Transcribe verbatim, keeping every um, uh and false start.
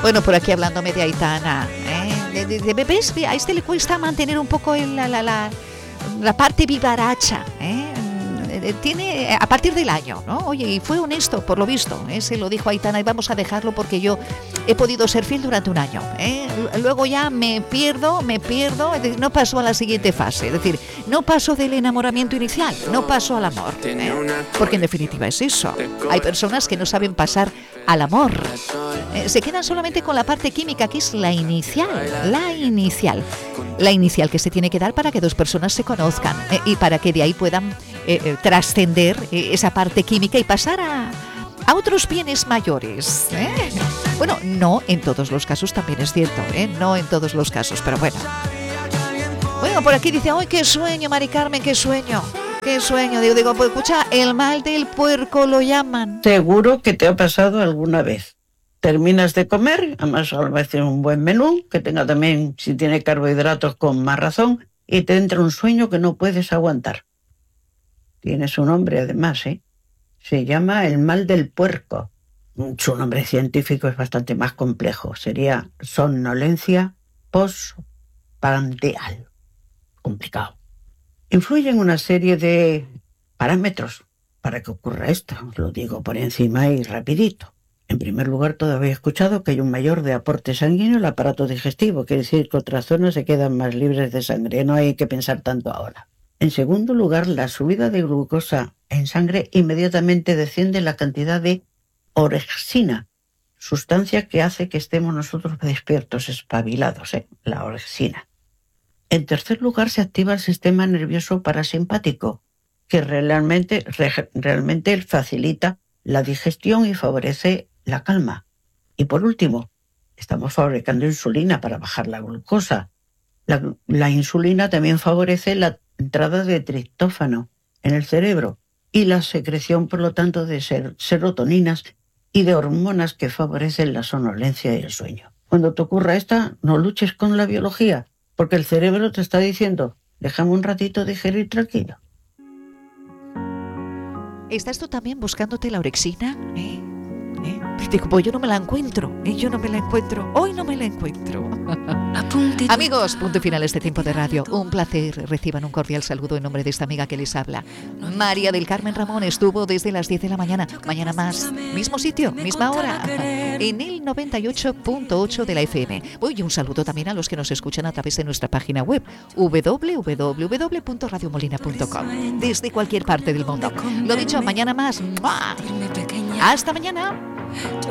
Bueno, por aquí hablándome de Aitana, ¿eh? De, de, de, ¿ves? A este le cuesta mantener un poco el, la, la, la, la parte vivaracha, ¿eh? Tiene a partir del año, ¿no? Oye, y fue honesto, por lo visto, ¿eh? Se lo dijo Aitana, y vamos a dejarlo porque yo he podido ser fiel durante un año, ¿eh? Luego ya me pierdo, me pierdo, es decir, no paso a la siguiente fase, es decir, no paso del enamoramiento inicial, no paso al amor, ¿eh? Porque en definitiva es eso. Hay personas que no saben pasar al amor, eh, se quedan solamente con la parte química, que es la inicial, la inicial, la inicial que se tiene que dar para que dos personas se conozcan, eh, y para que de ahí puedan eh, eh, trascender eh, esa parte química y pasar a, a otros bienes mayores, ¿eh? Bueno, no en todos los casos, también es cierto, ¿eh? No en todos los casos, pero bueno. Bueno, por aquí dice, ¡ay, qué sueño, Mari Carmen, qué sueño! ¡Qué sueño! Digo, digo, pues escucha, el mal del puerco lo llaman. Seguro que te ha pasado alguna vez. Terminas de comer, además a veces un buen menú, que tenga también, si tiene carbohidratos, con más razón, y te entra un sueño que no puedes aguantar. Tiene su nombre además, ¿eh? Se llama el mal del puerco. Su nombre científico es bastante más complejo. Sería somnolencia postprandial. Complicado. Influyen una serie de parámetros para que ocurra esto. Lo digo por encima y rapidito. En primer lugar, todavía he escuchado que hay un mayor de aporte sanguíneo al aparato digestivo, quiere decir que otras zonas se quedan más libres de sangre, no hay que pensar tanto ahora. En segundo lugar, la subida de glucosa en sangre inmediatamente desciende la cantidad de orexina, sustancia que hace que estemos nosotros despiertos, espabilados, ¿eh? La orexina. En tercer lugar, se activa el sistema nervioso parasimpático, que realmente, re, realmente facilita la digestión y favorece la calma. Y por último, estamos fabricando insulina para bajar la glucosa. La, la insulina también favorece la entrada de triptófano en el cerebro y la secreción, por lo tanto, de ser, serotoninas y de hormonas que favorecen la somnolencia y el sueño. Cuando te ocurra esta, no luches con la biología, porque el cerebro te está diciendo, déjame un ratito digerir tranquilo. ¿Estás tú también buscándote la orexina? ¿Eh? ¿Eh? Digo, pues yo no me la encuentro, ¿eh? Yo no me la encuentro, hoy no me la encuentro. Amigos, punto final este tiempo de radio. Un placer, reciban un cordial saludo en nombre de esta amiga que les habla. María del Carmen Ramón estuvo desde las diez de la mañana. Mañana más, mismo sitio, misma hora, en el noventa y ocho punto ocho de la F M. Y un saludo también a los que nos escuchan a través de nuestra página web, doble u doble u doble u punto radio molina punto com, desde cualquier parte del mundo. Lo dicho, mañana más. ¡Mua! Hasta mañana.